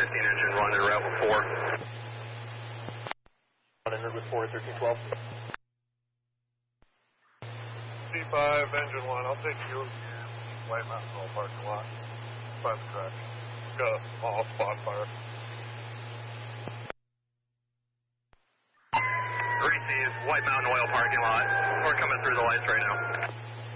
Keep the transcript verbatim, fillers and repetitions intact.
fifteen engine one, en route with four. On en route with four, thirteen twelve. C five, engine one, I'll take you. White Mountain Oil parking lot. By the crash. Got a small spot fire. Three C's, White Mountain Oil parking lot. We're coming through the lights right now.